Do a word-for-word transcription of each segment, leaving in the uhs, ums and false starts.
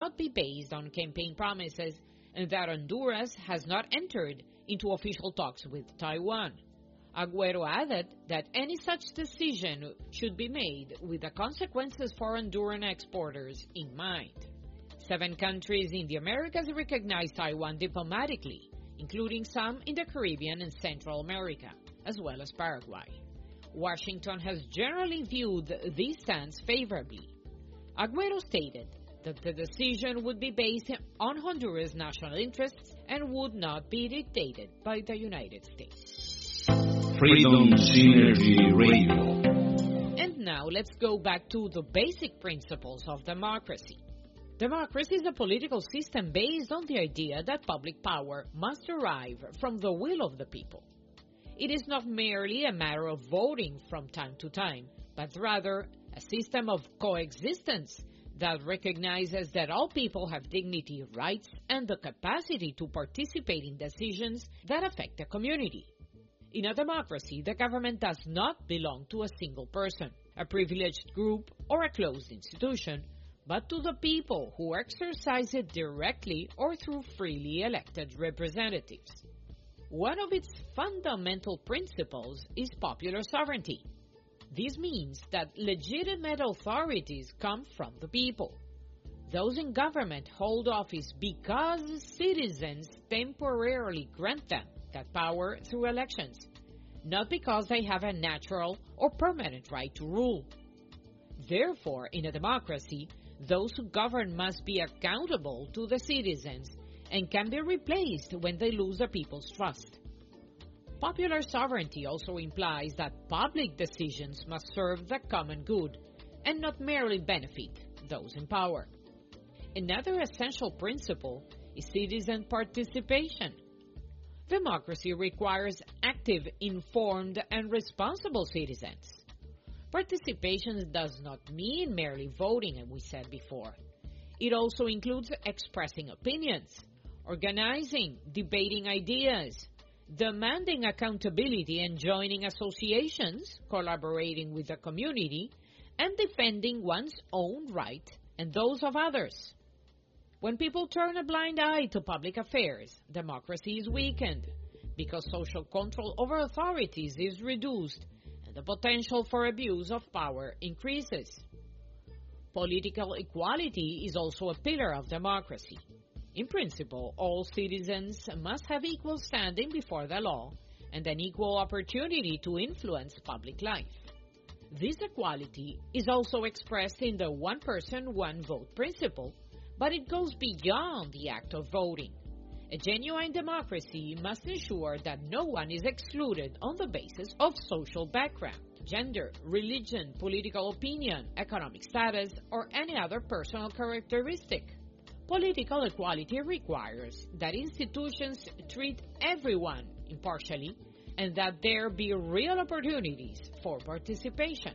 not be based on campaign promises and that Honduras has not entered into official talks with Taiwan. Aguero added that any such decision should be made with the consequences for Honduran exporters in mind. Seven countries in the Americas recognize Taiwan diplomatically, including some in the Caribbean and Central America, as well as Paraguay. Washington has generally viewed this stance favorably. Aguero stated that the decision would be based on Honduras' national interests and would not be dictated by the United States. Freedom Synergy Radio. And now let's go back to the basic principles of democracy. Democracy is a political system based on the idea that public power must derive from the will of the people. It is not merely a matter of voting from time to time, but rather a system of coexistence that recognizes that all people have dignity, rights, and the capacity to participate in decisions that affect the community. In a democracy, the government does not belong to a single person, a privileged group, or a closed institution, but to the people who exercise it directly or through freely elected representatives. One of its fundamental principles is popular sovereignty. This means that legitimate authorities come from the people. Those in government hold office because citizens temporarily grant them that power through elections, not because they have a natural or permanent right to rule. Therefore, in a democracy, those who govern must be accountable to the citizens and can be replaced when they lose the people's trust. Popular sovereignty also implies that public decisions must serve the common good and not merely benefit those in power. Another essential principle is citizen participation. Democracy requires active, informed, and responsible citizens. Participation does not mean merely voting, as we said before. It also includes expressing opinions, organizing, debating ideas, demanding accountability and joining associations, collaborating with the community, and defending one's own right and those of others. When people turn a blind eye to public affairs, democracy is weakened because social control over authorities is reduced and the potential for abuse of power increases. Political equality is also a pillar of democracy. In principle, all citizens must have equal standing before the law and an equal opportunity to influence public life. This equality is also expressed in the one person, one vote principle, but it goes beyond the act of voting. A genuine democracy must ensure that no one is excluded on the basis of social background, gender, religion, political opinion, economic status, or any other personal characteristic. Political equality requires that institutions treat everyone impartially and that there be real opportunities for participation.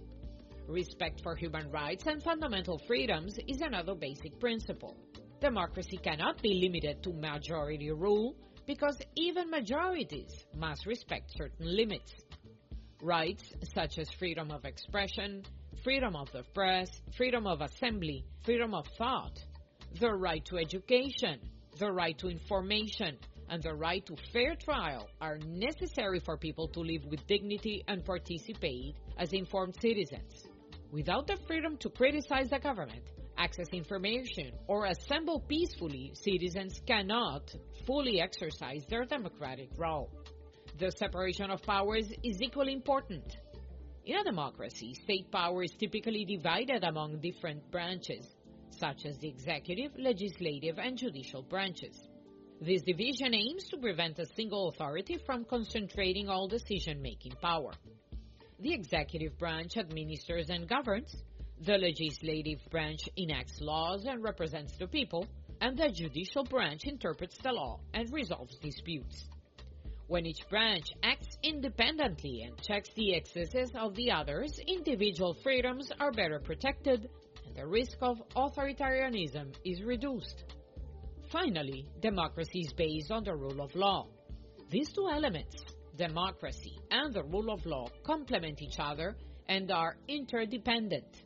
Respect for human rights and fundamental freedoms is another basic principle. Democracy cannot be limited to majority rule because even majorities must respect certain limits. Rights such as freedom of expression, freedom of the press, freedom of assembly, freedom of thought, the right to education, the right to information, and the right to fair trial are necessary for people to live with dignity and participate as informed citizens. Without the freedom to criticize the government, access information, or assemble peacefully, citizens cannot fully exercise their democratic role. The separation of powers is equally important. In a democracy, state power is typically divided among different branches, such as the executive, legislative, and judicial branches. This division aims to prevent a single authority from concentrating all decision-making power. The executive branch administers and governs, the legislative branch enacts laws and represents the people, and the judicial branch interprets the law and resolves disputes. When each branch acts independently and checks the excesses of the others, individual freedoms are better protected, the risk of authoritarianism is reduced. Finally, democracy is based on the rule of law. These two elements, democracy and the rule of law, complement each other and are interdependent.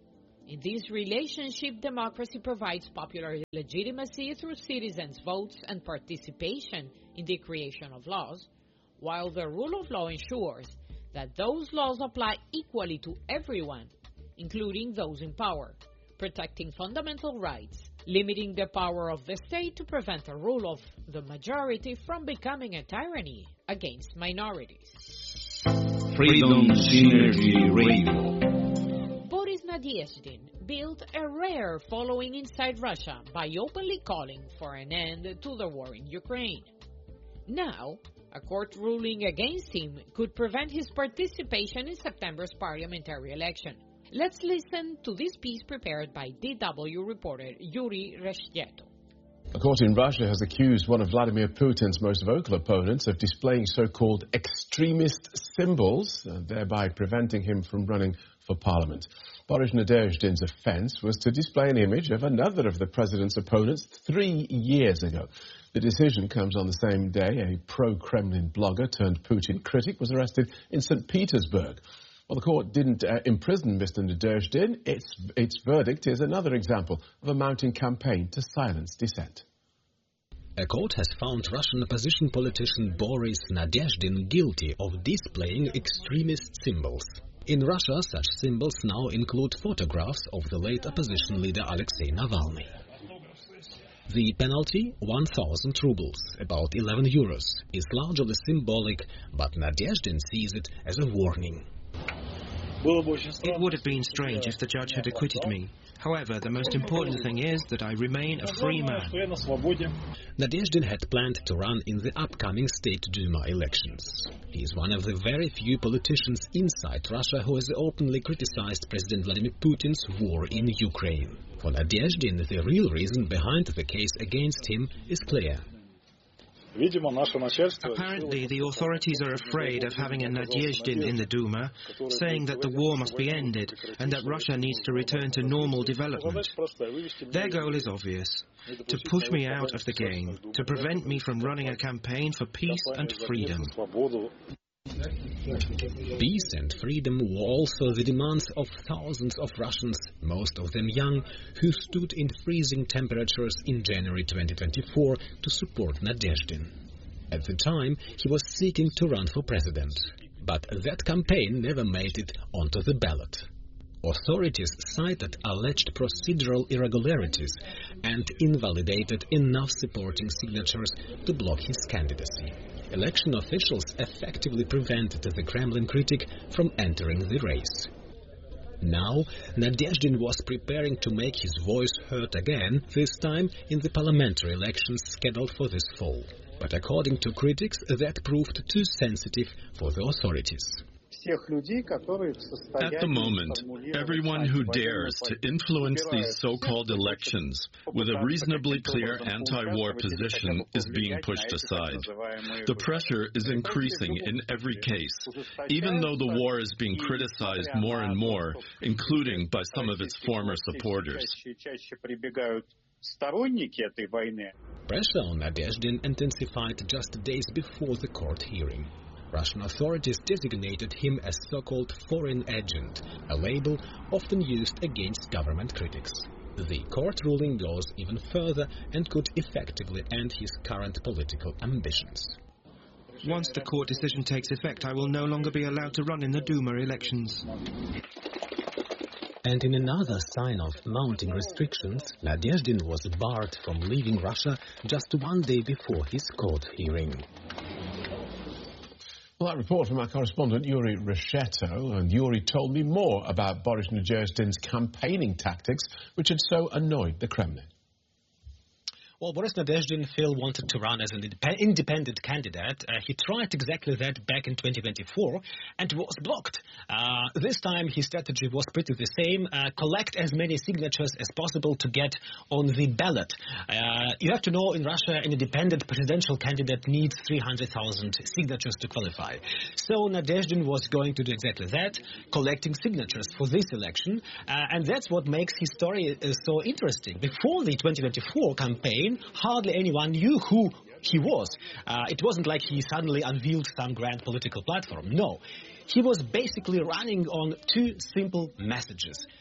In this relationship, democracy provides popular legitimacy through citizens' votes and participation in the creation of laws, while the rule of law ensures that those laws apply equally to everyone, including those in power, protecting fundamental rights, limiting the power of the state to prevent the rule of the majority from becoming a tyranny against minorities. Freedom Synergy Radio. Boris Nadezhdin built a rare following inside Russia by openly calling for an end to the war in Ukraine. Now, a court ruling against him could prevent his participation in September's parliamentary election. Let's listen to this piece prepared by D W reporter Yuri Reshteto. A court in Russia has accused one of Vladimir Putin's most vocal opponents of displaying so-called extremist symbols, uh, thereby preventing him from running for parliament. Boris Nadezhdin's offence was to display an image of another of the president's opponents three years ago. The decision comes on the same day a pro-Kremlin blogger turned Putin critic was arrested in Saint Petersburg. Well, the court didn't uh, imprison Mister Nadezhdin. Its, its verdict is another example of a mounting campaign to silence dissent. A court has found Russian opposition politician Boris Nadezhdin guilty of displaying extremist symbols. In Russia, such symbols now include photographs of the late opposition leader Alexei Navalny. The penalty, one thousand rubles, about eleven euros, is largely symbolic, but Nadezhdin sees it as a warning. It would have been strange if the judge had acquitted me. However, the most important thing is that I remain a free man. Nadezhdin had planned to run in the upcoming State Duma elections. He is one of the very few politicians inside Russia who has openly criticized President Vladimir Putin's war in Ukraine. For Nadezhdin, the real reason behind the case against him is clear. Apparently, the authorities are afraid of having a Nadezhdin in the Duma, saying that the war must be ended and that Russia needs to return to normal development. Their goal is obvious: to push me out of the game, to prevent me from running a campaign for peace and freedom. Peace and freedom were also the demands of thousands of Russians, most of them young, who stood in freezing temperatures in January twenty twenty-four to support Nadezhdin. At the time, he was seeking to run for president, but that campaign never made it onto the ballot. Authorities cited alleged procedural irregularities and invalidated enough supporting signatures to block his candidacy. Election officials effectively prevented the Kremlin critic from entering the race. Now, Nadezhdin was preparing to make his voice heard again, this time in the parliamentary elections scheduled for this fall. But according to critics, that proved too sensitive for the authorities. At the moment, everyone who dares to influence these so-called elections with a reasonably clear anti-war position is being pushed aside. The pressure is increasing in every case, even though the war is being criticized more and more, including by some of its former supporters. Pressure on Nadezhdin intensified just days before the court hearing. Russian authorities designated him as so-called foreign agent, a label often used against government critics. The court ruling goes even further and could effectively end his current political ambitions. Once the court decision takes effect, I will no longer be allowed to run in the Duma elections. And in another sign of mounting restrictions, Nadezhdin was barred from leaving Russia just one day before his court hearing. Well, that report from our correspondent Yuri Reshteto, and Yuri told me more about Boris Nadezhdin's campaigning tactics, which had so annoyed the Kremlin. Well, Boris Nadezhdin Phil wanted to run as an independent candidate. Uh, he tried exactly that back in twenty twenty-four and was blocked. Uh, this time his strategy was pretty the same. Uh, collect as many signatures as possible to get on the ballot. Uh, you have to know in Russia an independent presidential candidate needs three hundred thousand signatures to qualify. So Nadezhdin was going to do exactly that, collecting signatures for this election. Uh, and that's what makes his story uh, so interesting. Before the twenty twenty-four campaign, hardly anyone knew who he was. Uh, it wasn't like he suddenly unveiled some grand political platform. No, he was basically running on two simple messages.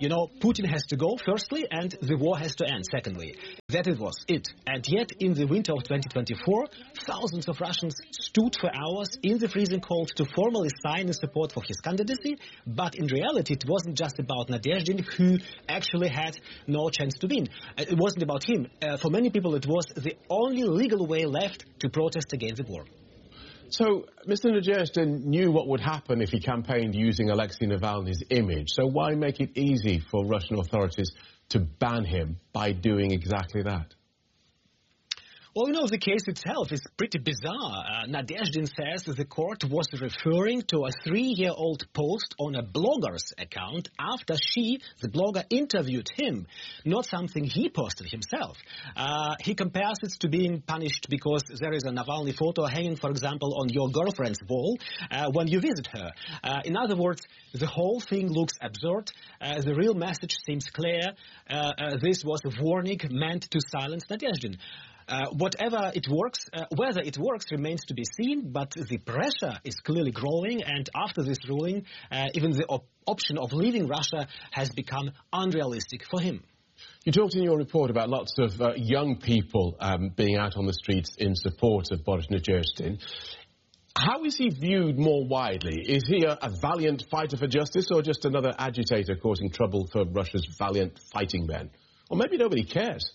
you know, Putin has to go, firstly, and the war has to end, secondly. That it was it. And yet, in the winter of twenty twenty-four, thousands of Russians stood for hours in the freezing cold to formally sign in support for his candidacy. But in reality, it wasn't just about Nadeždin, who actually had no chance to win. It wasn't about him. Uh, for many people, it was the only legal way left to protest against the war. So, Mister Nadeždin knew what would happen if he campaigned using Alexei Navalny's image. So why make it easy for Russian authorities to ban him by doing exactly that? Well, you know, the case itself is pretty bizarre. Uh, Nadeždin says that the court was referring to a three-year-old post on a blogger's account after she, the blogger, interviewed him, not something he posted himself. Uh, he compares it to being punished because there is a Navalny photo hanging, for example, on your girlfriend's wall uh, when you visit her. Uh, in other words, the whole thing looks absurd. Uh, the real message seems clear. Uh, uh, this was a warning meant to silence Nadeždin. Uh, whatever it works, uh, whether it works remains to be seen, but the pressure is clearly growing, and after this ruling, uh, even the op option of leaving Russia has become unrealistic for him. You talked in your report about lots of uh, young people um, being out on the streets in support of Boris Nadeždin. How is he viewed more widely? Is he a, a valiant fighter for justice, or just another agitator causing trouble for Russia's valiant fighting men? Or maybe nobody cares.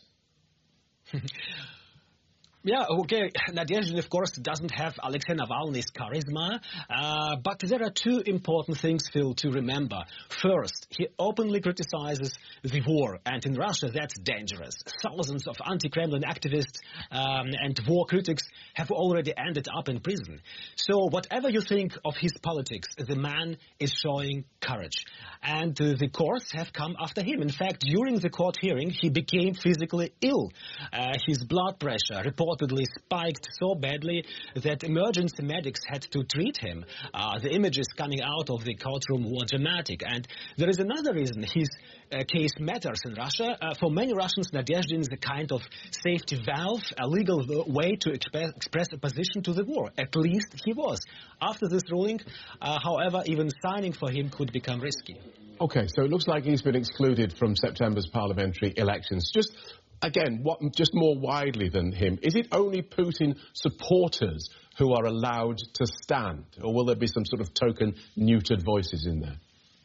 Yeah, okay, Nadeždin, of course, doesn't have Alexei Navalny's charisma, uh, but there are two important things, Phil, to remember. First, he openly criticizes the war, and in Russia that's dangerous. Thousands of anti-Kremlin activists um, and war critics have already ended up in prison. So whatever you think of his politics, the man is showing courage. And uh, the courts have come after him. In fact, during the court hearing, he became physically ill. Uh, his blood pressure reportedly spiked so badly that emergency medics had to treat him. Uh, the images coming out of the courtroom were dramatic. And there is another reason his uh, case matters in Russia. Uh, for many Russians, Nadeždin is a kind of safety valve, a legal way to express, express opposition to the war. At least he was. After this ruling, uh, however, even signing for him could become risky. OK, so it looks like he's been excluded from September's parliamentary elections. Just, again, what, just more widely than him, is it only Putin supporters who are allowed to stand? Or will there be some sort of token neutered voices in there?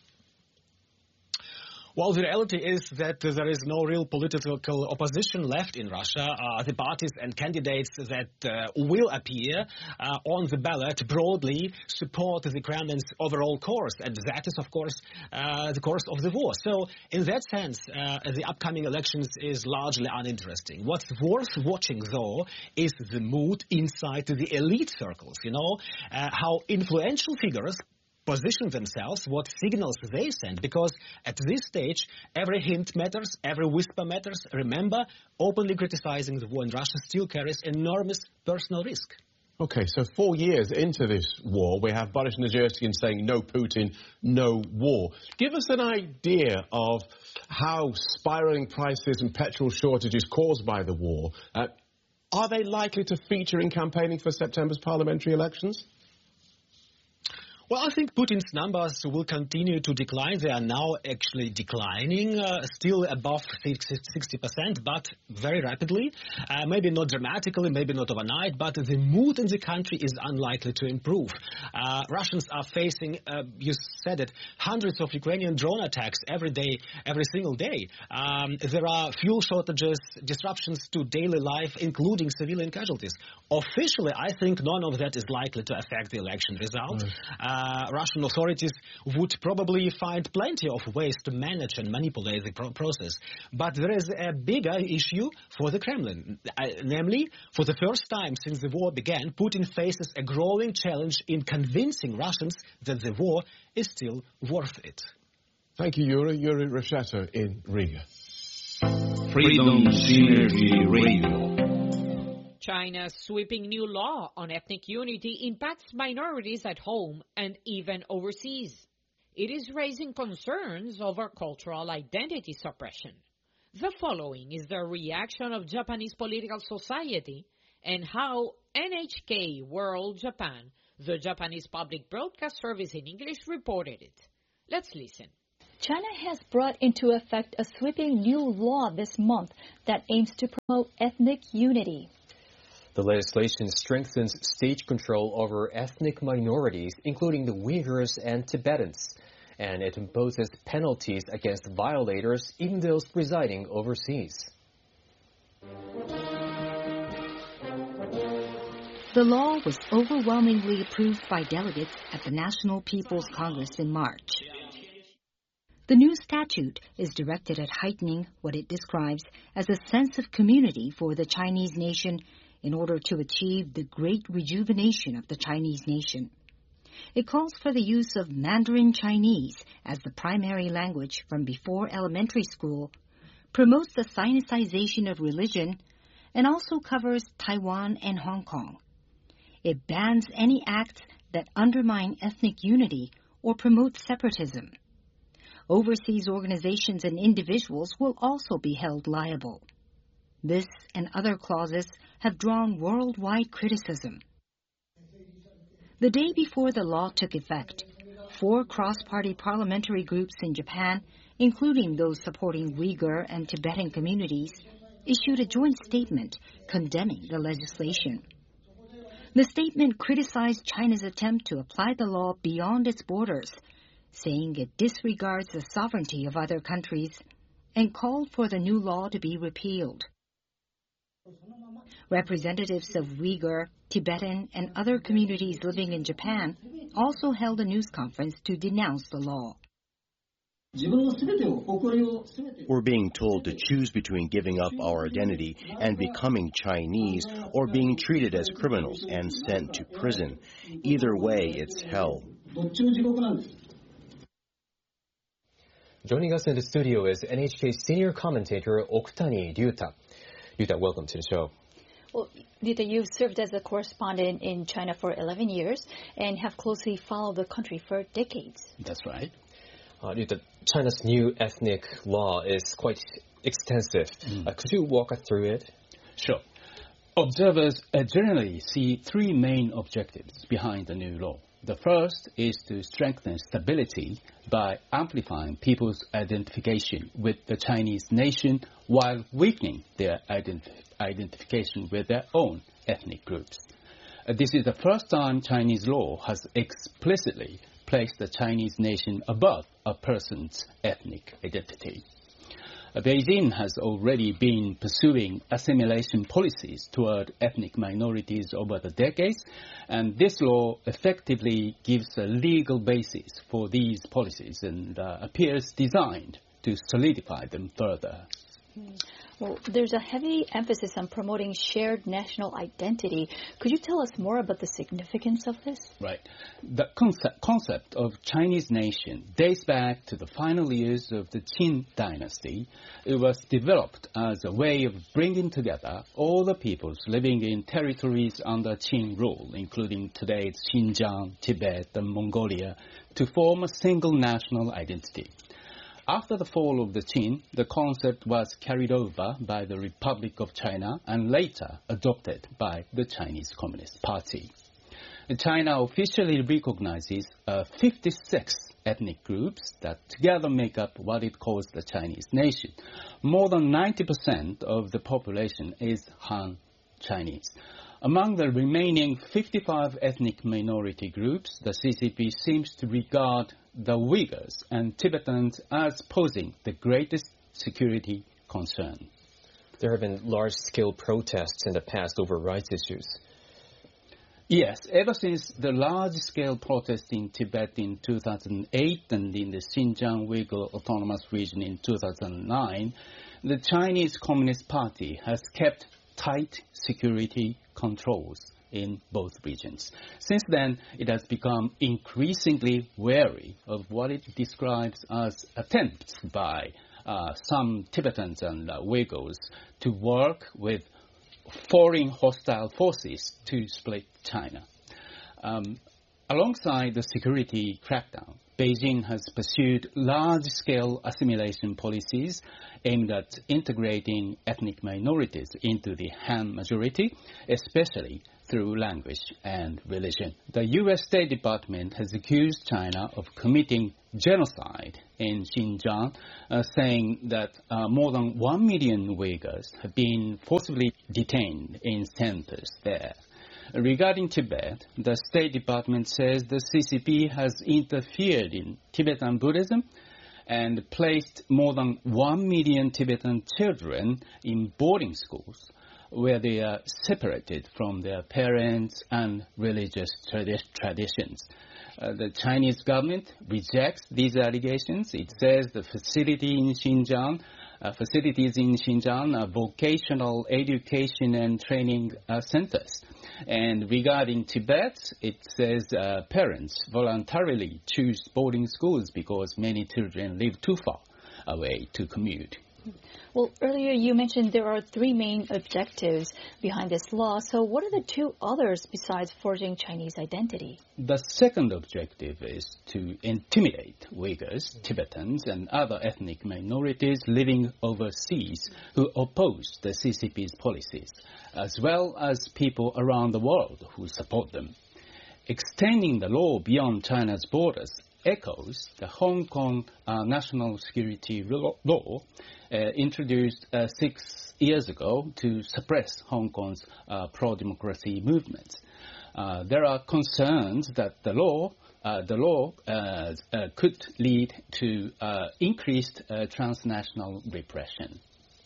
Well, the reality is that there is no real political opposition left in Russia. Uh, the parties and candidates that uh, will appear uh, on the ballot broadly support the Kremlin's overall course, and that is, of course, uh, the course of the war. So, in that sense, uh, the upcoming elections is largely uninteresting. What's worth watching, though, is the mood inside the elite circles, you know, uh, how influential figures position themselves, what signals they send, because at this stage, every hint matters, every whisper matters. Remember, openly criticizing the war in Russia still carries enormous personal risk. OK, so four years into this war, we have Boris Nadeždin saying no Putin, no war. Give us an idea of how spiralling prices and petrol shortages caused by the war, uh, are they likely to feature in campaigning for September's parliamentary elections? Well, I think Putin's numbers will continue to decline. They are now actually declining, uh, still above sixty percent, but very rapidly. Uh, maybe not dramatically, maybe not overnight, but the mood in the country is unlikely to improve. Uh, Russians are facing, uh, you said it, hundreds of Ukrainian drone attacks every day, every single day. Um, there are fuel shortages, disruptions to daily life, including civilian casualties. Officially, I think none of that is likely to affect the election result. Mm. Uh, Uh, Russian authorities would probably find plenty of ways to manage and manipulate the pro process. But there is a bigger issue for the Kremlin. Uh, namely, for the first time since the war began, Putin faces a growing challenge in convincing Russians that the war is still worth it. Thank you, Yuri. Yuri Reshetto in Riga. Freedom Synergy Radio. China's sweeping new law on ethnic unity impacts minorities at home and even overseas. It is raising concerns over cultural identity suppression. The following is the reaction of Japanese political society and how N H K World Japan, the Japanese public broadcast service in English, reported it. Let's listen. China has brought into effect a sweeping new law this month that aims to promote ethnic unity. The legislation strengthens state control over ethnic minorities, including the Uyghurs and Tibetans, and it imposes penalties against violators, even those residing overseas. The law was overwhelmingly approved by delegates at the National People's Congress in March. The new statute is directed at heightening what it describes as a sense of community for the Chinese nation in order to achieve the great rejuvenation of the Chinese nation. It calls for the use of Mandarin Chinese as the primary language from before elementary school, promotes the Sinicization of religion, and also covers Taiwan and Hong Kong. It bans any acts that undermine ethnic unity or promote separatism. Overseas organizations and individuals will also be held liable. This and other clauses have drawn worldwide criticism. The day before the law took effect, four cross-party parliamentary groups in Japan, including those supporting Uyghur and Tibetan communities, issued a joint statement condemning the legislation. The statement criticized China's attempt to apply the law beyond its borders, saying it disregards the sovereignty of other countries, and called for the new law to be repealed. Representatives of Uyghur, Tibetan, and other communities living in Japan also held a news conference to denounce the law. We're being told to choose between giving up our identity and becoming Chinese or being treated as criminals and sent to prison. Either way, it's hell. Joining us in the studio is N H K senior commentator Oktani Ryuta. Ryuta, welcome to the show. Well, Ryuta, you've served as a correspondent in China for eleven years and have closely followed the country for decades. That's right. Uh, Ryuta, China's new ethnic law is quite extensive. Mm. Uh, could you walk us through it? Sure. Observers uh, generally see three main objectives behind the new law. The first is to strengthen stability by amplifying people's identification with the Chinese nation while weakening their ident- identification with their own ethnic groups. Uh, this is the first time Chinese law has explicitly placed the Chinese nation above a person's ethnic identity. Uh, Beijing has already been pursuing assimilation policies toward ethnic minorities over the decades, and this law effectively gives a legal basis for these policies and uh, appears designed to solidify them further. Well, there's a heavy emphasis on promoting shared national identity. Could you tell us more about the significance of this? Right. The concept, concept of Chinese nation dates back to the final years of the Qin dynasty. It was developed as a way of bringing together all the peoples living in territories under Qin rule, including today's Xinjiang, Tibet, and Mongolia, to form a single national identity. After the fall of the Qin, the concept was carried over by the Republic of China and later adopted by the Chinese Communist Party. China officially recognizes uh, fifty-six ethnic groups that together make up what it calls the Chinese nation. More than ninety percent of the population is Han Chinese. Among the remaining fifty-five ethnic minority groups, the C C P seems to regard the Uyghurs and Tibetans as posing the greatest security concern. There have been large-scale protests in the past over rights issues. Yes, ever since the large-scale protest in Tibet in two thousand eight and in the Xinjiang Uyghur Autonomous Region in two thousand nine, the Chinese Communist Party has kept tight security controls in both regions. Since then, it has become increasingly wary of what it describes as attempts by uh, some Tibetans and uh, Uyghurs to work with foreign hostile forces to split China. Um, alongside the security crackdown, Beijing has pursued large-scale assimilation policies aimed at integrating ethnic minorities into the Han majority, especially through language and religion. The U S State Department has accused China of committing genocide in Xinjiang, uh, saying that uh, more than one million Uyghurs have been forcibly detained in centers there. Regarding Tibet, the State Department says the C C P has interfered in Tibetan Buddhism and placed more than one million Tibetan children in boarding schools where they are separated from their parents and religious tradi- traditions. Uh, the Chinese government rejects these allegations. It says the facility in Xinjiang, uh, facilities in Xinjiang are vocational education and training uh, centers. And regarding Tibet, it says uh, parents voluntarily choose boarding schools because many children live too far away to commute. Well, earlier you mentioned there are three main objectives behind this law. So what are the two others besides forging Chinese identity? The second objective is to intimidate Uyghurs, Tibetans, and other ethnic minorities living overseas who oppose the C C P's policies, as well as people around the world who support them. Extending the law beyond China's borders echoes the Hong Kong uh, national security law uh, introduced uh, six years ago to suppress Hong Kong's uh, pro-democracy movements. Uh, there are concerns that the law, uh, the law uh, uh, could lead to uh, increased uh, transnational repression.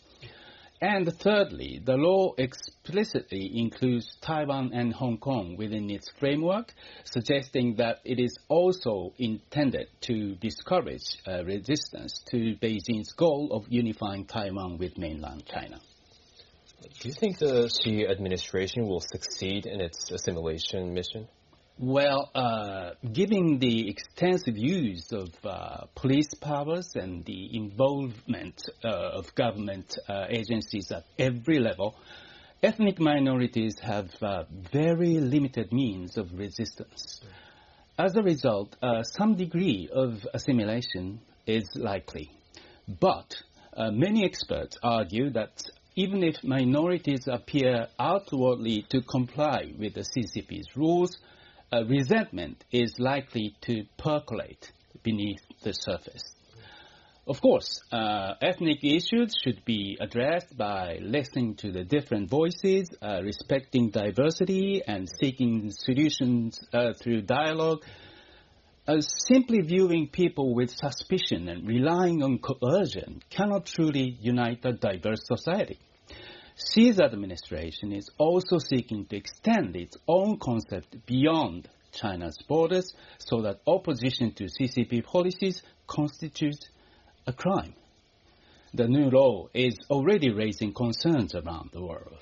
And thirdly, the law explicitly includes Taiwan and Hong Kong within its framework, suggesting that it is also intended to discourage uh, resistance to Beijing's goal of unifying Taiwan with mainland China. Do you think the Xi administration will succeed in its assimilation mission? Well, uh, given the extensive use of uh, police powers and the involvement uh, of government uh, agencies at every level, ethnic minorities have uh, very limited means of resistance. As a result, uh, some degree of assimilation is likely. But uh, many experts argue that even if minorities appear outwardly to comply with the C C P's rules, Uh, resentment is likely to percolate beneath the surface. Of course, uh, ethnic issues should be addressed by listening to the different voices, uh, respecting diversity, and seeking solutions uh, through dialogue. Uh, simply viewing people with suspicion and relying on coercion cannot truly unite a diverse society. Xi's administration is also seeking to extend its own concept beyond China's borders so that opposition to C C P policies constitutes a crime. The new law is already raising concerns around the world.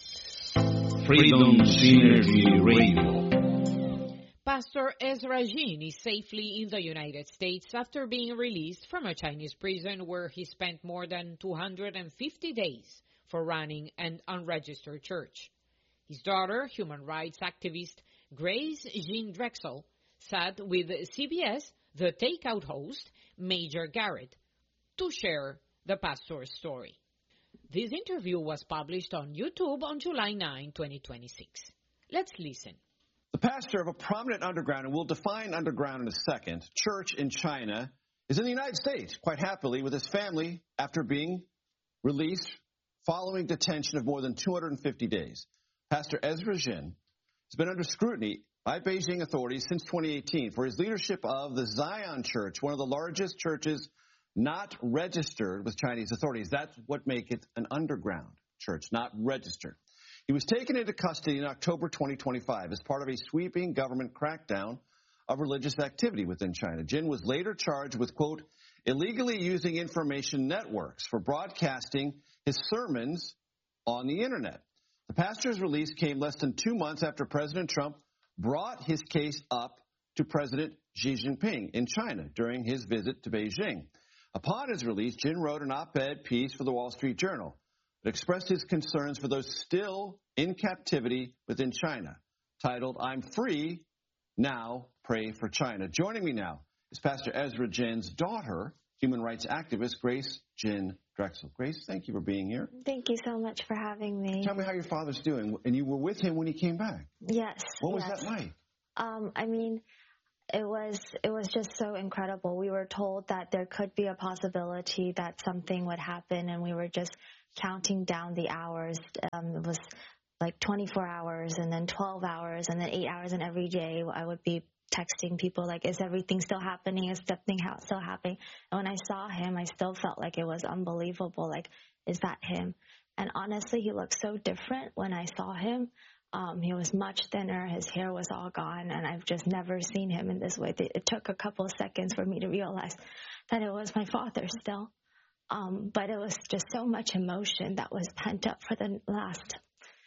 Freedom Synergy Radio. Pastor Ezra Jin is safely in the United States after being released from a Chinese prison where he spent more than two hundred fifty days for running an unregistered church. His daughter, human rights activist Grace Jean Drexel, sat with C B S, the Takeout host, Major Garrett, to share the pastor's story. This interview was published on YouTube on July ninth, twenty twenty-six. Let's listen. The pastor of a prominent underground, and we'll define underground in a second, church in China, is in the United States quite happily with his family after being released following detention of more than two hundred fifty days. Pastor Ezra Jin has been under scrutiny by Beijing authorities since twenty eighteen for his leadership of the Zion Church, one of the largest churches not registered with Chinese authorities. That's what makes it an underground church, not registered. He was taken into custody in October twenty twenty-five as part of a sweeping government crackdown of religious activity within China. Jin was later charged with, quote, illegally using information networks for broadcasting his sermons on the internet. The pastor's release came less than two months after President Trump brought his case up to President Xi Jinping in China during his visit to Beijing. Upon his release, Jin wrote an op-ed piece for the Wall Street Journal that expressed his concerns for those still in captivity within China, titled, I'm Free, Now pray for China. Joining me now is Pastor Ezra Jin's daughter, human rights activist Grace Jin Drexel. Grace, thank you for being here. Thank you so much for having me. Tell me how your father's doing. And you were with him when he came back. Yes. What was yes. that like? Um, I mean, it was it was just so incredible. We were told that there could be a possibility that something would happen, and we were just counting down the hours. Um, it was like twenty-four hours, and then twelve hours, and then eight hours, and every day I would be texting people like, is everything still happening? Is something still happening? And when I saw him, I still felt like it was unbelievable. Like, is that him? And honestly, he looked so different when I saw him. Um, he was much thinner. His hair was all gone, and I've just never seen him in this way. It took a couple of seconds for me to realize that it was my father still. Um, but it was just so much emotion that was pent up for the last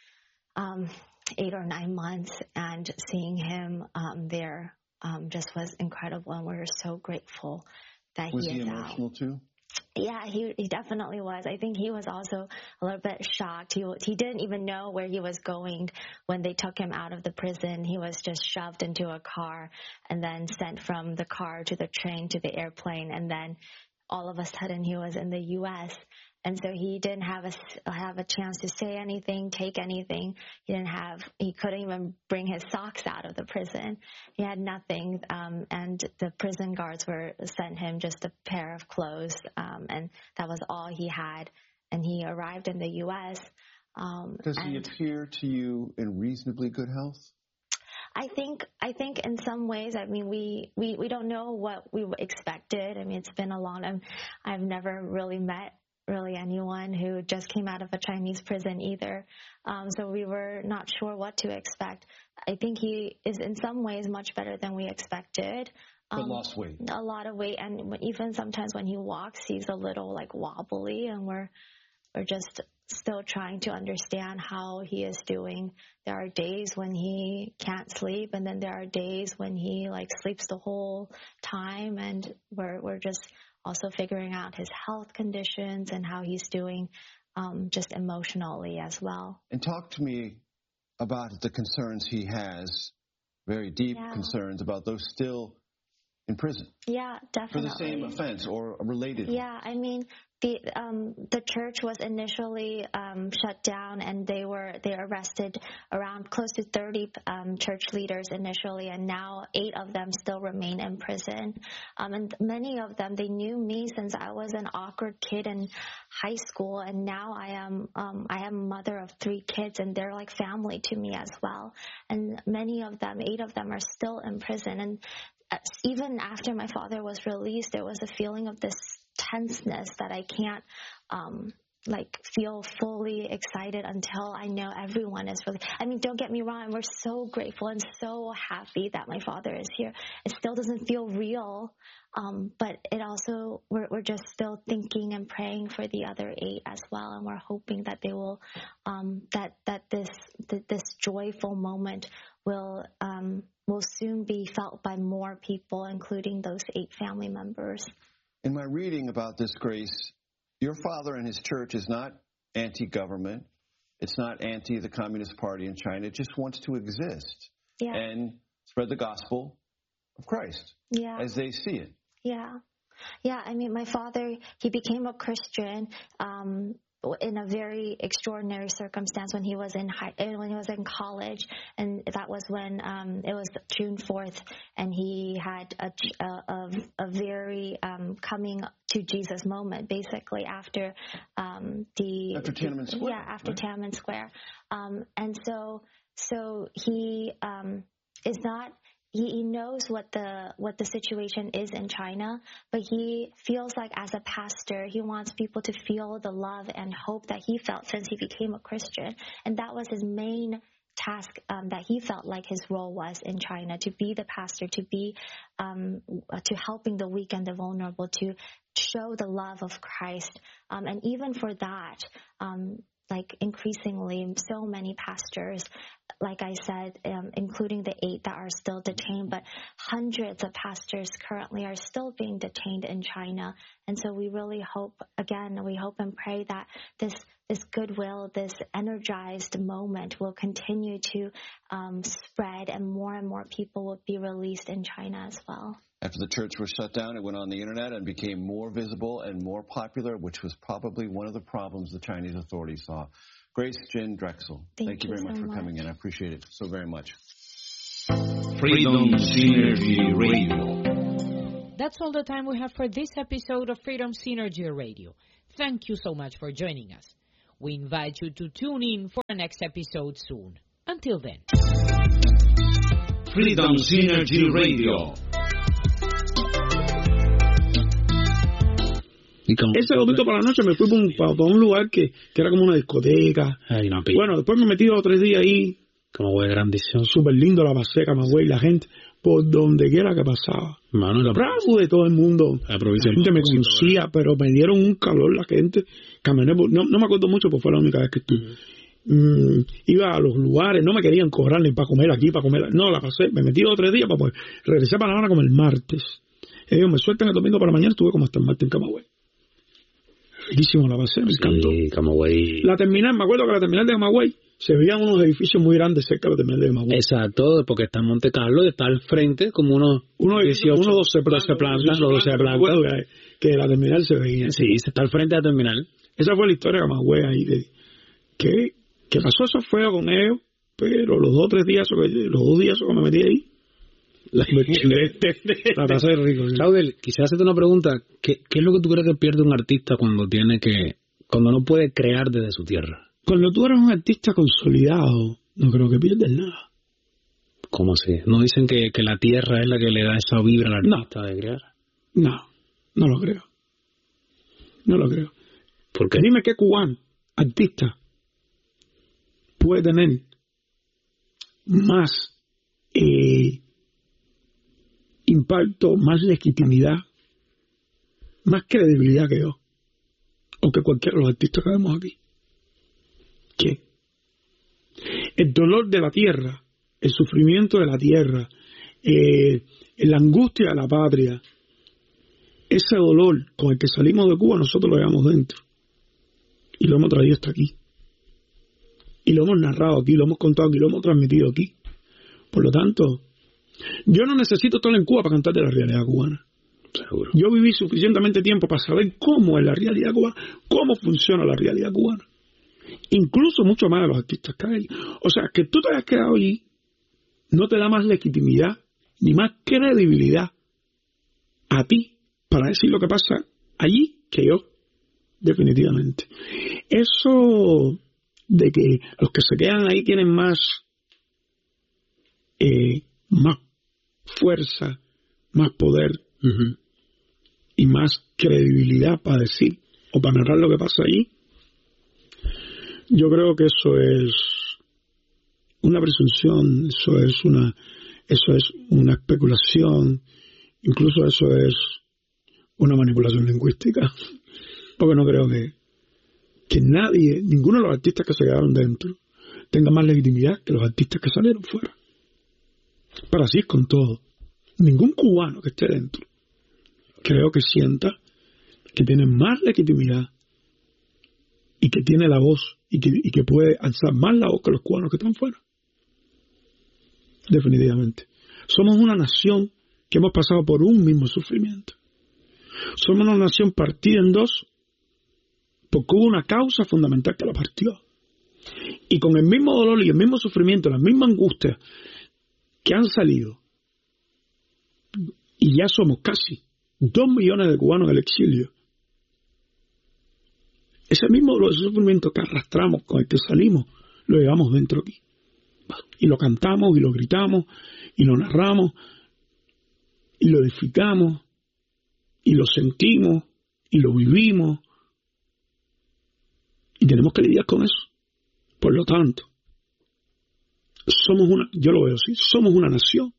um, eight or nine months, and seeing him um, there um, just was incredible, and we were so grateful that was he he is emotional out. too? Yeah, he he definitely was. I think he was also a little bit shocked. He he didn't even know where he was going when they took him out of the prison. He was just shoved into a car and then sent from the car to the train to the airplane, and then all of a sudden he was in the U S And so he didn't have a have a chance to say anything, take anything. He didn't have. He couldn't even bring his socks out of the prison. He had nothing, um, and the prison guards were sent him just a pair of clothes, um, and that was all he had. And he arrived in the U S Um, Does he appear to you in reasonably good health? I think I think in some ways, I mean, we, we, we don't know what we expected. I mean, it's been a long time. I've never really met really anyone who just came out of a Chinese prison either. Um, so we were not sure what to expect. I think he is in some ways much better than we expected. But Um, lost weight. A lot of weight. And even sometimes when he walks, he's a little like wobbly, and we're we're just still trying to understand how he is doing. There are days when he can't sleep, and then there are days when he like sleeps the whole time, and we're we're just also figuring out his health conditions and how he's doing um, just emotionally as well. And talk to me about the concerns he has, very deep Yeah. concerns about those still in prison. Yeah, definitely. For the same offense or a related Yeah, I mean, the um, the church was initially um, shut down, and they were they arrested around close to thirty um, church leaders initially, and now eight of them still remain in prison. Um, and many of them, they knew me since I was an awkward kid in high school, and now I am um, I am a mother of three kids, and they're like family to me as well. And many of them, eight of them, are still in prison. And even after my father was released, there was a feeling of this tenseness that I can't um like feel fully excited until I know everyone is really, I mean, don't get me wrong, we're so grateful and so happy that my father is here. It still doesn't feel real, um, but it also, we're, we're just still thinking and praying for the other eight as well, and we're hoping that they will, um, that that this that this joyful moment will um, will soon be felt by more people, including those eight family members. In my reading about this, Grace, your father and his church is not anti-government. It's not anti the Communist Party in China. It just wants to exist Yeah. and spread the gospel of Christ Yeah. as they see it. Yeah. Yeah. I mean, my father, he became a Christian, um, in a very extraordinary circumstance when he was in high, when he was in college, and that was when um, it was June fourth, and he had a a, a very um, coming to Jesus moment, basically after um, the after Tiananmen Square. Yeah, after right? Tiananmen Square, um, and so so he um, is not. He, he knows what the what the situation is in China, but he feels like as a pastor, he wants people to feel the love and hope that he felt since he became a Christian. And that was his main task, um, that he felt like his role was in China, to be the pastor, to be um, to helping the weak and the vulnerable, to show the love of Christ. Um, and even for that, um, like increasingly, so many pastors, like I said, um, including the eight that are still detained, but hundreds of pastors currently are still being detained in China. And so we really hope, again, we hope and pray that this this goodwill, this energized moment will continue to um, spread, and more and more people will be released in China as well. After the church was shut down, it went on the internet and became more visible and more popular, which was probably one of the problems the Chinese authorities saw. Grace Jin Drexel, thank, thank you very you much so for much. coming in. I appreciate it so very much. Freedom Synergy Radio. That's all the time we have for this episode of Freedom Synergy Radio. Thank you so much for joining us. We invite you to tune in for the next episode soon. Until then. Freedom Synergy Radio. Ese domingo por la noche me fui para un, para un lugar que, que era como una discoteca. Ay, no, bueno, después me metí dos o tres días ahí. Camagüey, grandísimo. Súper lindo la pasé, Camagüey, la gente por donde quiera que pasaba. Mano, la bravo de todo el mundo. La, la gente me conocía, ¿verdad? Pero me dieron un calor la gente. Caminé por, no, no me acuerdo mucho, porque fue la única vez que estuve. Uh-huh. Mm, iba a los lugares, no me querían cobrar ni para comer aquí, para comer. No, la pasé, me metí dos o tres días para poder. Regresé para La Habana como el martes. Ellos me sueltan el domingo para la mañana, estuve como hasta el martes en Camagüey. Riquísimo la pasé, me encantó. Sí, Camagüey. La terminal, me acuerdo que la terminal de Camagüey se veían unos edificios muy grandes cerca de la terminal de Camagüey. Exacto, porque está en Monte Carlo y está al frente como unos uno dieciocho, unos doce plantas, plantas, los doce plantas. Que, que la terminal se veía. Sí, se está al frente de la terminal. Esa fue la historia de Camagüey ahí. De, que, que pasó eso feo con ellos, pero los dos o tres días, los dos días que me metí ahí, la, la pasé rico. Sí. Claudel, quisiera hacerte una pregunta. ¿Qué, ¿Qué es lo que tú crees que pierde un artista cuando tiene que, cuando no puede crear desde su tierra? Cuando tú eres un artista consolidado, no creo que pierdes nada. ¿Cómo así? ¿No dicen que, que la tierra es la que le da esa vibra al artista no. de crear? No, no lo creo. No lo creo. ¿Por qué? Dime qué cubano, artista, puede tener más eh, impacto, más legitimidad, más credibilidad que yo, o que cualquiera de los artistas que vemos aquí. ¿Qué? El dolor de la tierra, el sufrimiento de la tierra, eh, la angustia de la patria, ese dolor con el que salimos de Cuba, nosotros lo llevamos dentro. Y lo hemos traído hasta aquí. Y lo hemos narrado aquí, lo hemos contado aquí, lo hemos transmitido aquí. Por lo tanto, yo no necesito estar en Cuba para cantar de la realidad cubana. Seguro. Yo viví suficientemente tiempo para saber cómo es la realidad cubana, cómo funciona la realidad cubana. Incluso mucho más de los artistas que hay. O sea, que tú te hayas quedado allí no te da más legitimidad ni más credibilidad a ti para decir lo que pasa allí que yo, definitivamente. Eso de que los que se quedan ahí tienen más eh, más fuerza, más poder uh-huh. y más credibilidad para decir o para narrar lo que pasa allí, yo creo que eso es una presunción, eso es una eso es una especulación, incluso eso es una manipulación lingüística, porque no creo que que nadie, ninguno de los artistas que se quedaron dentro tenga más legitimidad que los artistas que salieron fuera. Pero así es con todo. Ningún cubano que esté dentro creo que sienta que tiene más legitimidad y que tiene la voz y que, y que puede alzar más la voz que los cubanos que están fuera. Definitivamente. Somos una nación que hemos pasado por un mismo sufrimiento. Somos una nación partida en dos porque hubo una causa fundamental que la partió. Y con el mismo dolor y el mismo sufrimiento, la misma angustia que han salido, y ya somos casi dos millones de cubanos en el exilio, ese mismo dolor, ese sufrimiento que arrastramos, con el que salimos, lo llevamos dentro aquí. Y lo cantamos, y lo gritamos, y lo narramos, y lo edificamos, y lo sentimos, y lo vivimos, y tenemos que lidiar con eso. Por lo tanto, somos una, yo lo veo así, somos una nación.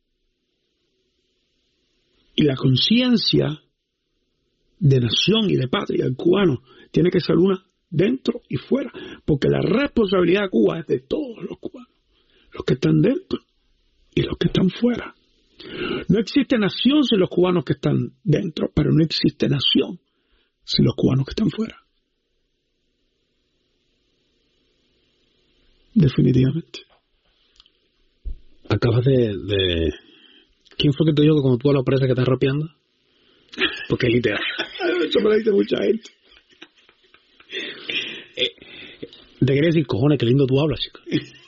Y la conciencia de nación y de patria del cubano tiene que ser una dentro y fuera, porque la responsabilidad de Cuba es de todos los cubanos, los que están dentro y los que están fuera. No existe nación sin los cubanos que están dentro, pero no existe nación sin los cubanos que están fuera. definitivamente. Acabas de, de... ¿Quién fue que te dijo que cuando tú a la presa que estás rapeando? Porque es literal. Eso me lo dice mucha gente. Eh, te quería decir, cojones, qué lindo tú hablas, chico.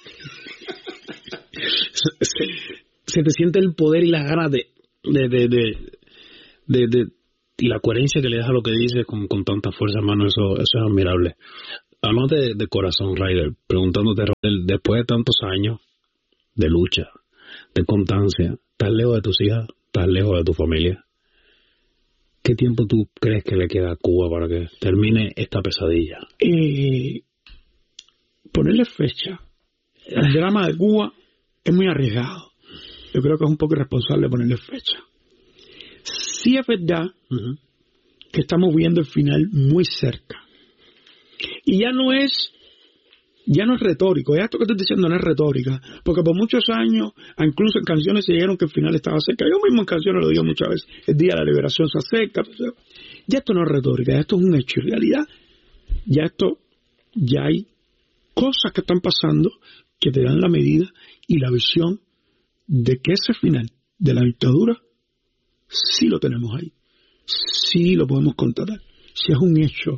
se, se, se te siente el poder y las ganas de de de, de, de, de y la coherencia que le das a lo que dices con, con tanta fuerza, hermano, eso, eso es admirable. Hablamos de, de corazón, Ryder, preguntándote, después de tantos años de lucha, de constancia, estás lejos de tus hijas, estás lejos de tu familia. ¿Qué tiempo tú crees que le queda a Cuba para que termine esta pesadilla? Eh, ponerle fecha. El drama de Cuba es muy arriesgado. Yo creo que es un poco irresponsable ponerle fecha. Sí es verdad uh-huh. que estamos viendo el final muy cerca. Y ya no es ya no es retórico. Ya esto que estoy diciendo no es retórica. Porque por muchos años, incluso en canciones se dijeron que el final estaba cerca. Yo mismo en canciones lo digo muchas veces. El día de la liberación se acerca. Ya esto no es retórica. Ya esto es un hecho. En realidad, ya esto, ya hay cosas que están pasando que te dan la medida y la visión de que ese final de la dictadura sí lo tenemos ahí, sí lo podemos constatar, si es un hecho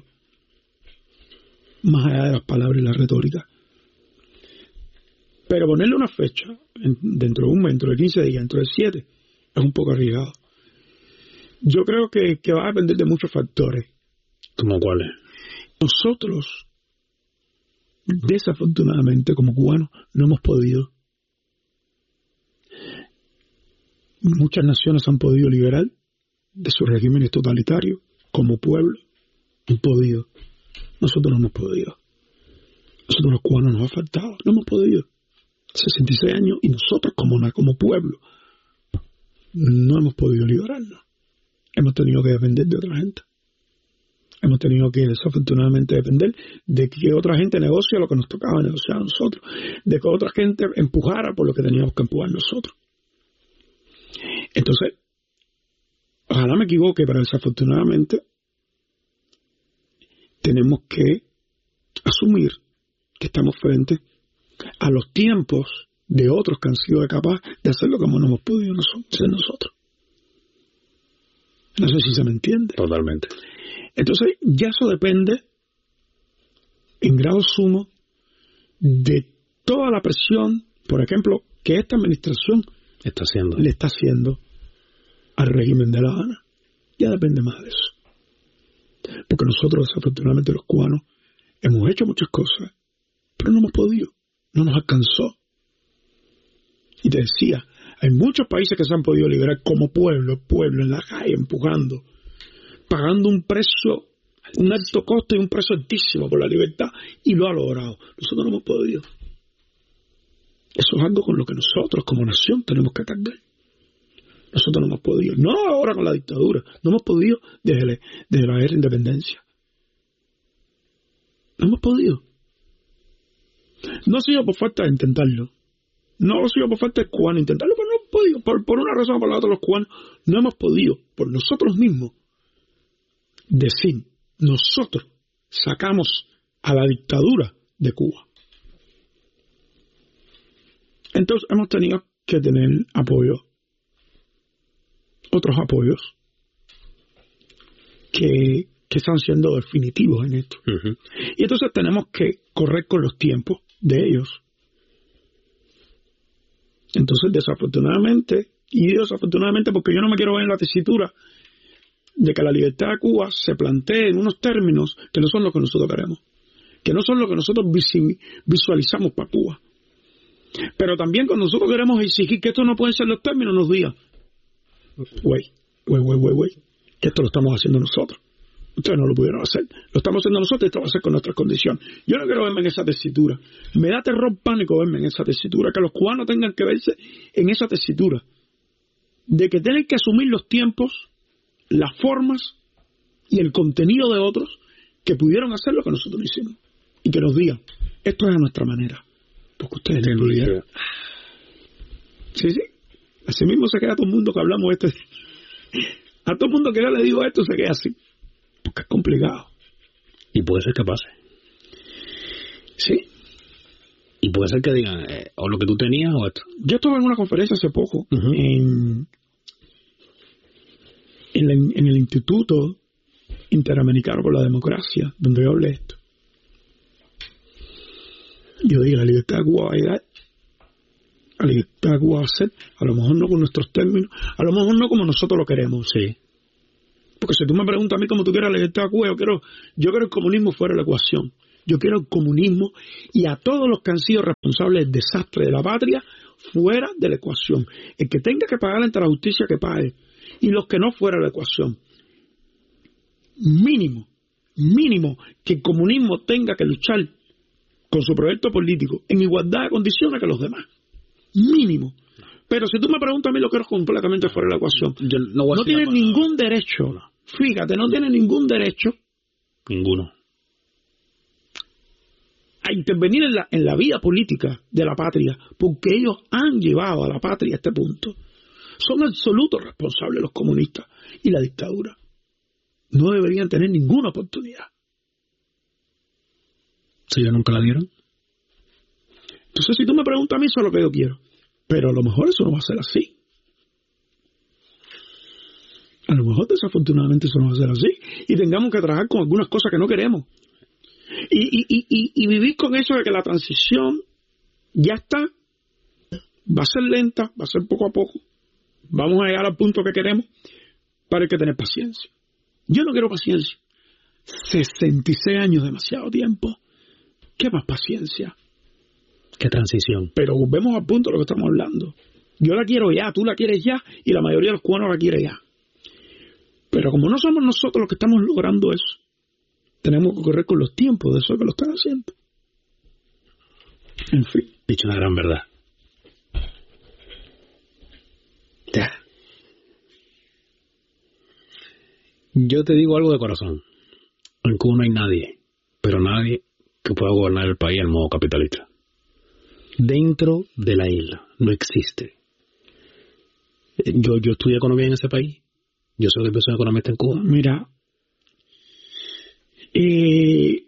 más allá de las palabras y la retórica. Pero ponerle una fecha en, dentro de un mes, dentro de quince días, dentro de siete, es un poco arriesgado. Yo creo que, que va a depender de muchos factores. ¿Cómo cuáles? Nosotros, desafortunadamente, como cubanos, no hemos podido. Muchas naciones han podido liberar de sus regímenes totalitarios como pueblo. Han podido. Nosotros no hemos podido. Nosotros los cubanos nos ha faltado. No hemos podido. sesenta y seis años y nosotros como, como pueblo no hemos podido liberarnos. Hemos tenido que depender de otra gente. Hemos tenido que desafortunadamente depender de que otra gente negocie lo que nos tocaba negociar a nosotros. De que otra gente empujara por lo que teníamos que empujar nosotros. Entonces, ojalá me equivoque, pero desafortunadamente tenemos que asumir que estamos frente a los tiempos de otros que han sido capaces de hacer lo que no hemos podido hacer nosotros. No sé si se me entiende. Totalmente. Entonces, ya eso depende en grado sumo de toda la presión, por ejemplo, que esta administración está haciendo. le está haciendo al régimen de La Habana. Ya depende más de eso. Porque nosotros, desafortunadamente, los cubanos, hemos hecho muchas cosas, pero no hemos podido. No nos alcanzó. Y te decía, hay muchos países que se han podido liberar como pueblo, pueblo en la calle, empujando, pagando un precio, un alto costo y un precio altísimo por la libertad, y lo ha logrado. Nosotros no hemos podido. Eso es algo con lo que nosotros como nación tenemos que cargar. Nosotros no hemos podido, no ahora con la dictadura, no hemos podido desde la, desde la guerra de independencia. No hemos podido. No ha sido por falta de intentarlo. No ha sido por falta de cubanos intentarlo, pero no hemos podido. Por, por una razón o por la otra, los cubanos no hemos podido, por nosotros mismos, decir, nosotros sacamos a la dictadura de Cuba. Entonces hemos tenido que tener apoyo, otros apoyos que, que están siendo definitivos en esto. Uh-huh. Y entonces tenemos que correr con los tiempos de ellos. Entonces, desafortunadamente, y desafortunadamente porque yo no me quiero ver en la tesitura de que la libertad de Cuba se plantee en unos términos que no son los que nosotros queremos, que no son los que nosotros visualizamos para Cuba. Pero también cuando nosotros queremos exigir que estos no pueden ser los términos, nos digan, güey, güey, güey, güey, güey, que esto lo estamos haciendo nosotros. Ustedes no lo pudieron hacer. Lo estamos haciendo nosotros y esto va a ser con nuestras condiciones. Yo no quiero verme en esa tesitura. Me da terror, pánico verme en esa tesitura. Que los cubanos tengan que verse en esa tesitura. De que tienen que asumir los tiempos, las formas y el contenido de otros que pudieron hacer lo que nosotros no hicimos. Y que nos digan, esto es a nuestra manera. Porque ustedes no lo dieron. Sí, sí. Así mismo se queda todo el mundo que hablamos este. A todo el mundo que yo le digo esto se queda así. Porque es complicado. Y puede ser que pase. Sí. Y puede ser que digan, eh, o lo que tú tenías o esto. Yo estuve en una conferencia hace poco uh-huh. en, en, la, en el Instituto Interamericano por la Democracia, donde yo hablé esto. Yo dije, la libertad de Cuba va a llegar, la libertad de Cuba va a ser, a lo mejor no con nuestros términos, a lo mejor no como nosotros lo queremos. Sí. Porque si tú me preguntas a mí cómo tú quieres la libertad de Cuba, yo quiero, yo quiero el comunismo fuera de la ecuación. Yo quiero el comunismo y a todos los que han sido responsables del desastre de la patria fuera de la ecuación. El que tenga que pagar ante la justicia, que pague. Y los que no, fuera de la ecuación. Mínimo, mínimo que el comunismo tenga que luchar con su proyecto político en igualdad de condiciones que los demás. Mínimo. Pero si tú me preguntas a mí, lo quiero completamente fuera de la ecuación. Yo no no tiene ningún derecho, fíjate, no tiene ningún derecho. Ninguno. A intervenir en la, en la vida política de la patria, porque ellos han llevado a la patria a este punto. Son absolutos responsables los comunistas y la dictadura. No deberían tener ninguna oportunidad. Si ellos nunca la dieron. Entonces, si tú me preguntas a mí, eso es lo que yo quiero. Pero a lo mejor eso no va a ser así. A lo mejor, desafortunadamente, eso no va a ser así. Y tengamos que trabajar con algunas cosas que no queremos. Y, y, y, y vivir con eso de que la transición ya está. Va a ser lenta, va a ser poco a poco. Vamos a llegar al punto que queremos, pero hay que tener paciencia. Yo no quiero paciencia. sesenta y seis años, demasiado tiempo. ¿Qué más paciencia? ¿Qué transición? Pero volvemos al punto de lo que estamos hablando. Yo la quiero ya, tú la quieres ya, y la mayoría de los cubanos la quiere ya. Pero como no somos nosotros los que estamos logrando eso, tenemos que correr con los tiempos de esos que lo están haciendo. En fin. Dicho una gran verdad. Ya. Yo te digo algo de corazón. En Cuba no hay nadie, pero nadie que pueda gobernar el país en modo capitalista. Dentro de la isla no existe. Yo, yo estudié economía en ese país. Yo soy persona economista en Cuba. Mira, eh,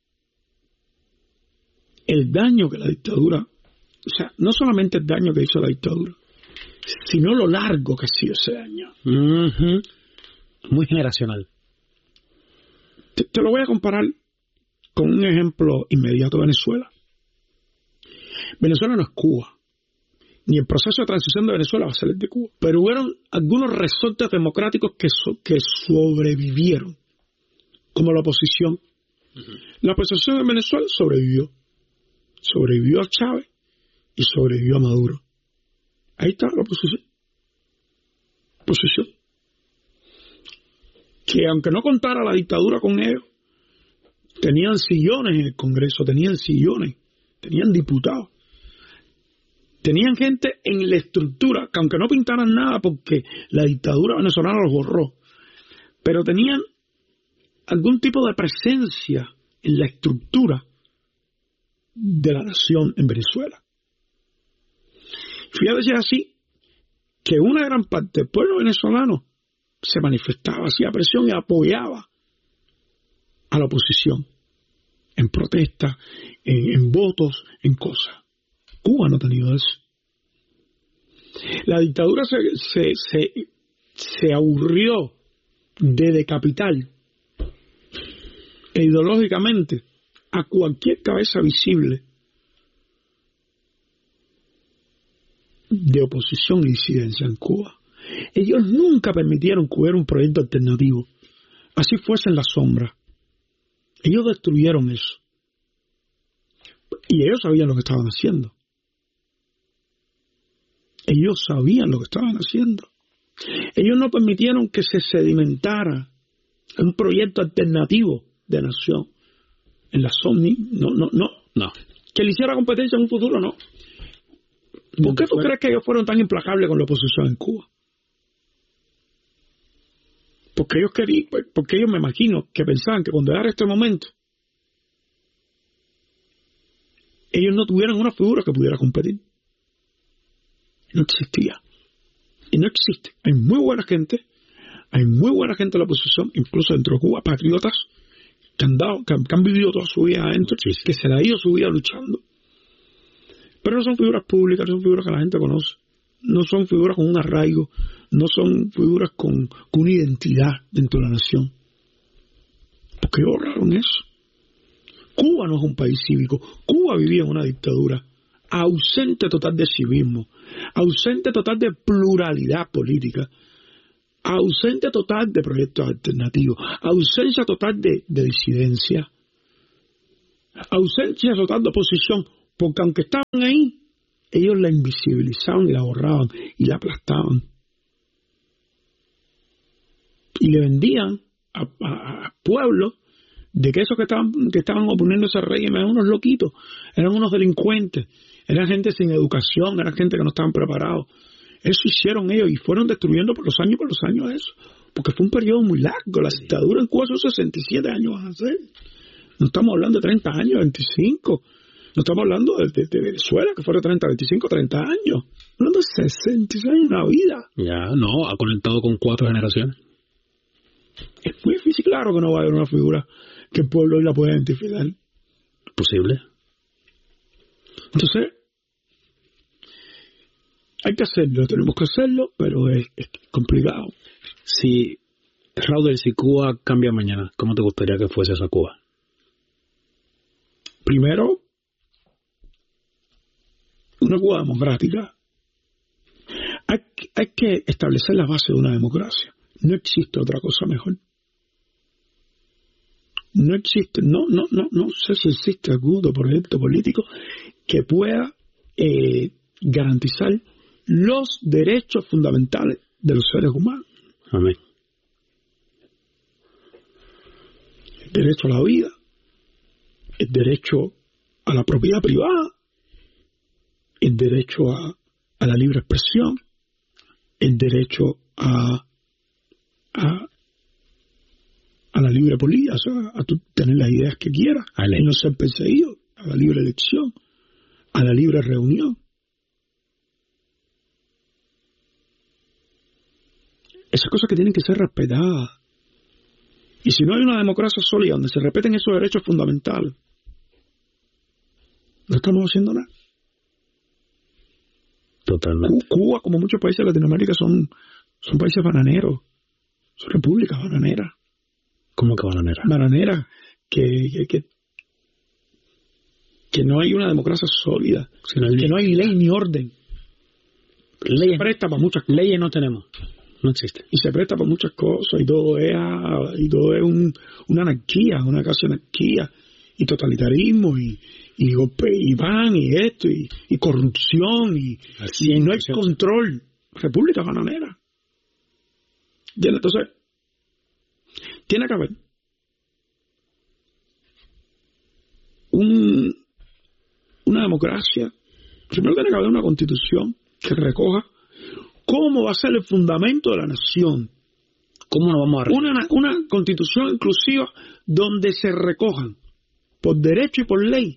el daño que la dictadura, o sea, no solamente el daño que hizo la dictadura, sino lo largo que ha sido ese daño. Uh-huh. Muy generacional. Te, te lo voy a comparar con un ejemplo inmediato: Venezuela. Venezuela no es Cuba, ni el proceso de transición de Venezuela va a ser el de Cuba, pero hubieron algunos resortes democráticos que, so, que sobrevivieron, como la oposición. Uh-huh. La oposición de Venezuela sobrevivió, sobrevivió a Chávez y sobrevivió a Maduro. Ahí está la oposición. Oposición. Que aunque no contara la dictadura con ellos, tenían sillones en el Congreso, tenían sillones, tenían diputados. Tenían gente en la estructura, que aunque no pintaran nada porque la dictadura venezolana los borró, pero tenían algún tipo de presencia en la estructura de la nación en Venezuela. Fíjate si es así, que una gran parte del pueblo venezolano se manifestaba, hacía presión y apoyaba a la oposición, en protesta, en, en votos, en cosas. Cuba no ha tenido eso. La dictadura se, se, se, se aburrió de decapitar e ideológicamente a cualquier cabeza visible de oposición y disidencia en Cuba. Ellos nunca permitieron que hubiera un proyecto alternativo, así fuese en la sombra. Ellos destruyeron eso. Y ellos sabían lo que estaban haciendo. Ellos sabían lo que estaban haciendo. Ellos no permitieron que se sedimentara un proyecto alternativo de nación en la sombra. No, no, no. No. Que le hiciera competencia en un futuro, no. ¿Por qué tú crees que ellos fueron tan implacables con la oposición en Cuba? Porque ellos querían, porque ellos me imagino que pensaban que cuando llegara este momento, ellos no tuvieran una figura que pudiera competir. No existía. Y no existe. Hay muy buena gente, hay muy buena gente en la oposición, incluso dentro de Cuba, patriotas, que han, dado, que han, que han vivido toda su vida adentro, que se la ha ido su vida luchando. Pero no son figuras públicas, no son figuras que la gente conoce. No son figuras con un arraigo, no son figuras con, con una identidad dentro de la nación. ¿Por qué borraron eso? Cuba no es un país cívico. Cuba vivía en una dictadura ausente total de civismo, ausente total de pluralidad política, ausente total de proyectos alternativos, ausencia total de, de disidencia, ausencia total de oposición, porque aunque estaban ahí, ellos la invisibilizaban y la borraban y la aplastaban. Y le vendían a, a, a pueblos de que esos que estaban, que estaban oponiéndose al régimen eran unos loquitos, eran unos delincuentes, eran gente sin educación, eran gente que no estaban preparados. Eso hicieron ellos y fueron destruyendo por los años por los años eso, porque fue un periodo muy largo. La dictadura en Cuba son sesenta y siete años van a ser. No estamos hablando de treinta años, veinticinco. No estamos hablando de, de, de Venezuela, que fueron treinta, veinticinco, treinta años. Estamos hablando de sesenta y seis años, una vida. Ya, no, ha conectado con cuatro generaciones. Es muy difícil, claro que no va a haber una figura que el pueblo hoy la pueda identificar. Posible. Entonces, hay que hacerlo, tenemos que hacerlo, pero es, es complicado. Si, Raudel, si Cuba cambia mañana, ¿cómo te gustaría que fuese esa Cuba? Primero, una Cuba democrática. Hay, hay que establecer la base de una democracia. No existe otra cosa mejor. No existe, no, no, no, no sé si existe algún proyecto político que pueda eh, garantizar los derechos fundamentales de los seres humanos. Amén. El derecho a la vida, el derecho a la propiedad privada, el derecho a, a la libre expresión, el derecho a, a, a la libre política, o sea, a tu, tener las ideas que quieras, a no ser perseguido, a la libre elección, a la libre reunión. Esas cosas que tienen que ser respetadas. Y si no hay una democracia sólida donde se respeten esos derechos fundamentales, no estamos haciendo nada. Totalmente. Cuba, como muchos países de Latinoamérica, son, son países bananeros. Son repúblicas bananeras. ¿Cómo que bananeras? Bananeras. Que, que, que, que no hay una democracia sólida. Si no hay, que no hay ley ni orden. Leyes, se presta para muchas cosas. Leyes no tenemos. No existe. Y se presta para muchas cosas. Y todo es, y todo es un, una anarquía, una casi anarquía. Y totalitarismo, y, y golpe, y van, y esto, y, y corrupción, y, Así, y no hay control. República bananera. Entonces, tiene que haber un, una democracia. Primero tiene que haber una constitución que recoja cómo va a ser el fundamento de la nación. ¿Cómo nos vamos a una, una constitución inclusiva donde se recojan por derecho y por ley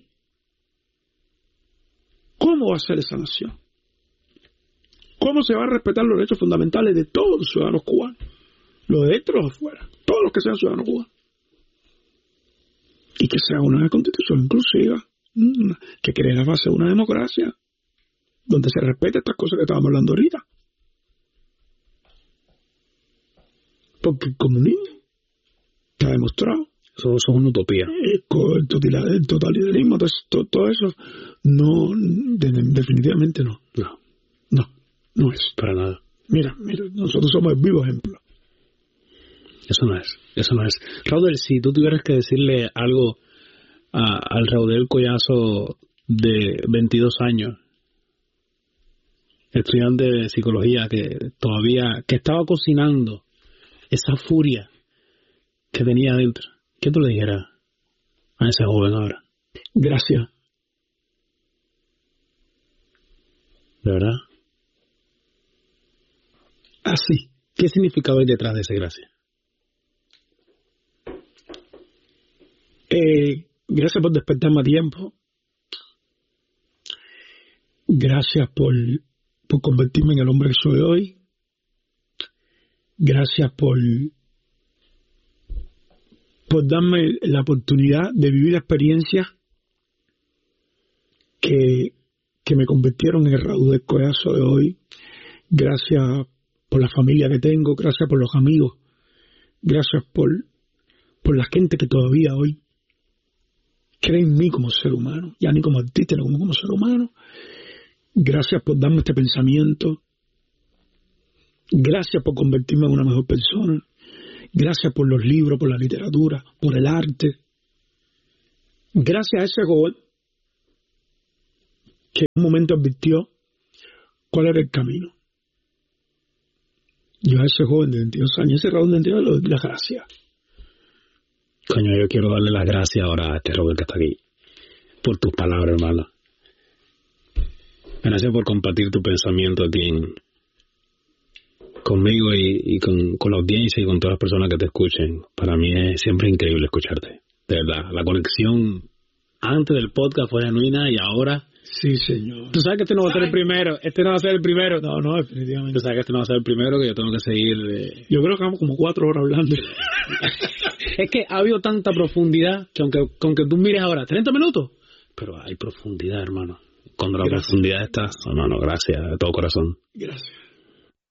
cómo va a ser esa nación. Cómo se va a respetar los derechos fundamentales de todos los ciudadanos cubanos. Los de dentro y los de afuera. Todos los que sean ciudadanos cubanos. Y que sea una constitución inclusiva. Que cree la base de una democracia. Donde se respete estas cosas que estábamos hablando ahorita. Porque el comunismo está demostrado. Eso, eso es una utopía. El, el totalitarismo, todo, todo eso, no, de, definitivamente no. No. No, no es. Para nada. Mira, mira, nosotros somos el vivo ejemplo. Eso no es, eso no es. Raudel, si tú tuvieras que decirle algo a, al Raudel Collazo de veintidós años, estudiante de psicología que todavía, que estaba cocinando esa furia que tenía adentro, ¿qué tú le dijeras a ese joven ahora? Gracias. ¿De verdad? Así. ¿Qué significaba ahí detrás de ese gracias? Eh, gracias por despertarme a tiempo. Gracias por, por convertirme en el hombre que soy hoy. Gracias por, por darme la oportunidad de vivir experiencias que, que me convirtieron en el Raúl del Collazo de hoy. Gracias por la familia que tengo, gracias por los amigos, gracias por, por la gente que todavía hoy cree en mí como ser humano, ya ni como artista, sino como, como ser humano. Gracias por darme este pensamiento. Gracias por convertirme en una mejor persona. Gracias por los libros, por la literatura, por el arte. Gracias a ese joven que en un momento advirtió cuál era el camino. Yo a ese joven de veintidós años, ese Raúl de veintidós, le doy las gracias. Coño, yo quiero darle las gracias ahora a este Robert que está aquí por tus palabras, hermano. Gracias por compartir tu pensamiento aquí en, conmigo y, y con, con la audiencia y con todas las personas que te escuchen. Para mí es siempre increíble escucharte, de verdad. La conexión antes del podcast fue genuina y ahora... Sí, señor. Tú sabes que este no va a ser el primero. Este no va a ser el primero. No, no, definitivamente. Tú sabes que este no va a ser el primero, que yo tengo que seguir... Eh... Yo creo que vamos como cuatro horas hablando. Es que ha habido tanta profundidad que aunque, aunque tú mires ahora treinta minutos, pero hay profundidad, hermano. Cuando la gracias. Profundidad está, hermano, gracias de todo corazón. Gracias.